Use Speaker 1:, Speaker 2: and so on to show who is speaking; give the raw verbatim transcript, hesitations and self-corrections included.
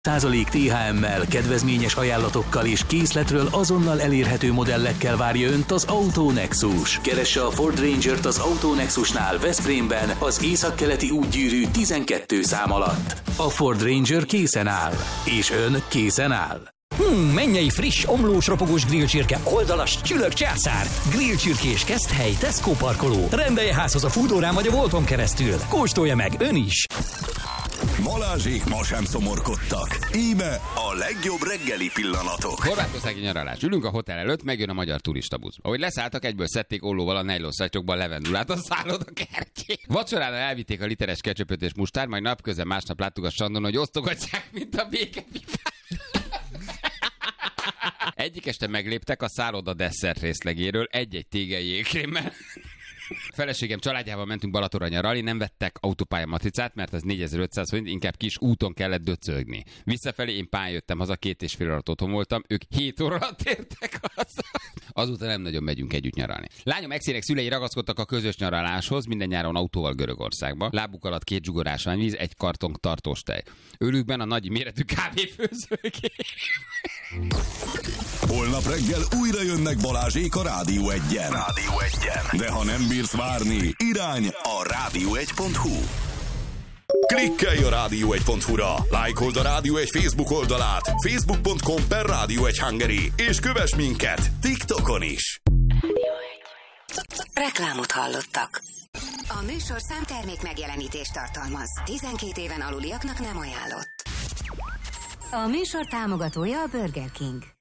Speaker 1: százalék té há emmel, kedvezményes ajánlatokkal és készletről azonnal elérhető modellekkel várja Önt az Auto Nexus. Keresse a Ford Rangert az Auto Nexusnál Veszprémben, az északkeleti útgyűrű tizenkettő szám alatt. A Ford Ranger készen áll. És Ön készen áll.
Speaker 2: Hmm, mennyei friss, omlós, ropogós grillcsirke, oldalas, csülök császár. Grillcsirkés Keszthely, Tesco parkoló. Rendelje házhoz a Foodórán vagy a Volton keresztül. Kóstolja meg ön is!
Speaker 3: Balázsék ma sem szomorkodtak. Íme a legjobb reggeli pillanatok.
Speaker 4: Horvátországi nyaralás. Ülünk a hotel előtt, megjön a magyar turistabusz. Ahogy leszálltak, egyből szedték ollóval a nejlonszattyokban levendulát a szálloda kertjét. Vacsorára elvitték a literes ketchupöt és mustár, majd napközben másnap láttuk a strandon, hogy osztogatják, mint a békepipát. Egyik este megléptek a szálloda desszert részlegéről egy-egy tégely jégkrémmel. Feleségem családjával mentünk Balatonra nyaralni, nem vettek autópálya matricát, mert az négyezer-ötszáz forint, inkább kis úton kellett döcögni. Visszafelé én pályán jöttem haza, két és fél alatt otthon voltam, ők hét óra alatt értek haza. Azóta nem nagyon megyünk együtt nyaralni. Lányom exének szülei ragaszkodtak a közös nyaraláshoz, minden nyáron autóval Görögországba. Lábuk alatt két zsugorás víz, egy karton tartós tej. Őlükben a nagy méretű kávéfőzőgép.
Speaker 3: Holnap reggel újra jönnek Balázsék a Rádió egyen. Rádió egyen. De ha nem bírsz várni, irány a rádió egy pont hu. Klikkelj a rádió egy pont hu-ra, lájkold a Rádió egy Facebook oldalát, facebook pont com per rádió egy Hungary, és kövess minket TikTokon is.
Speaker 5: Reklámot hallottak. A műsorszám termék megjelenítést tartalmaz. tizenkét éven aluliaknak nem ajánlott. A műsor támogatója a Burger King.